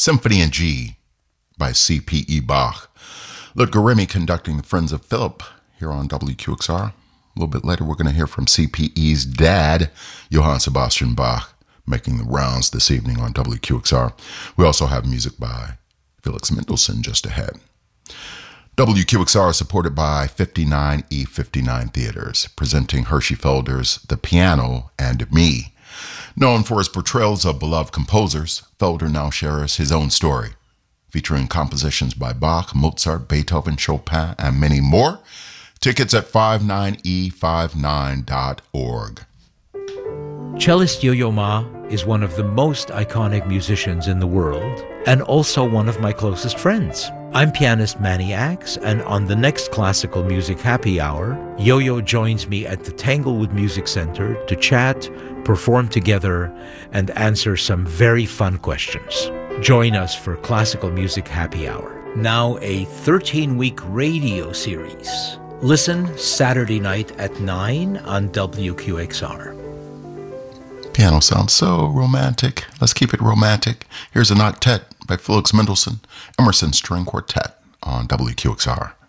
Symphony in G by C.P.E. Bach. Ludger Remy conducting the Friends of Philip here on WQXR. A little bit later, we're going to hear from C.P.E.'s dad, Johann Sebastian Bach, making the rounds this evening on WQXR. We also have music by Felix Mendelssohn just ahead. WQXR is supported by 59E59 Theaters, presenting Hershey Felder's The Piano and Me. Known for his portrayals of beloved composers, Felder now shares his own story, featuring compositions by Bach, Mozart, Beethoven, Chopin, and many more. Tickets at 59E59.org. Cellist Yo-Yo Ma is one of the most iconic musicians in the world and also one of my closest friends. I'm pianist Manny Axe, and on the next Classical Music Happy Hour, Yo-Yo joins me at the Tanglewood Music Center to chat, perform together, and answer some very fun questions. Join us for Classical Music Happy Hour. Now a 13-week radio series. Listen Saturday night at 9 on WQXR. Piano sounds so romantic. Let's keep it romantic. Here's an octet by Felix Mendelssohn, Emerson String Quartet on WQXR.